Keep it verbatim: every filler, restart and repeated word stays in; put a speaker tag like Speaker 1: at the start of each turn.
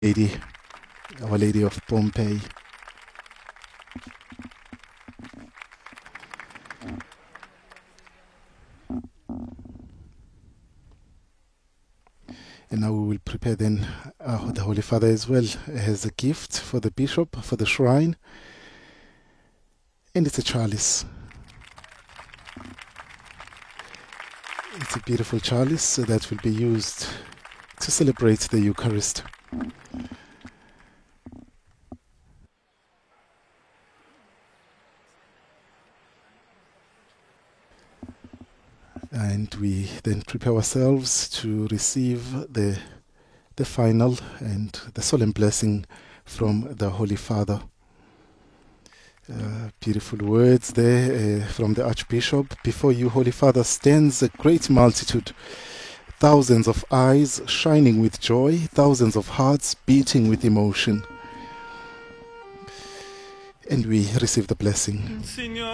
Speaker 1: Lady, Our Lady of Pompeii. And now we will prepare then uh, the Holy Father as well as a gift for the bishop, for the shrine. And it's a chalice. It's a beautiful chalice that will be used to celebrate the Eucharist. And we then prepare ourselves to receive the the final and the solemn blessing from the Holy Father. Uh, beautiful words there uh, from the Archbishop. Before you, Holy Father, stands a great multitude, thousands of eyes shining with joy, thousands of hearts beating with emotion. And we receive the blessing.